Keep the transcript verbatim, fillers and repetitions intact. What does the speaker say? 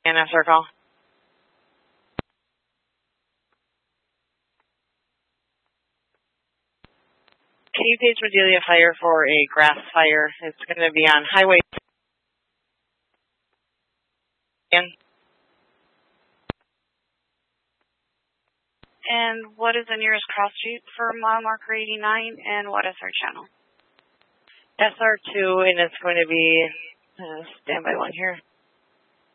And answer call. Can you page Madelia Fire for a grass fire? It's going to be on Highway. And what is the nearest cross street for mile marker eighty-nine, and what is our channel? S R two, and it's going to be, uh, standby one here.